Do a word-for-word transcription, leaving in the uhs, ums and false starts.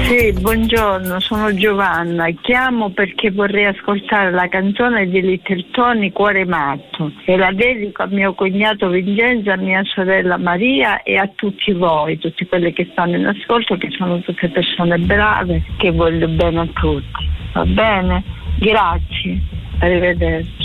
Sì, buongiorno, sono Giovanna. Chiamo perché vorrei ascoltare la canzone di Little Tony, Cuore matto, e la dedico a mio cognato Vincenzo, a mia sorella Maria e a tutti voi, tutti quelli che stanno in ascolto, che sono tutte persone brave, che voglio bene a tutti. Va bene? Grazie, arrivederci.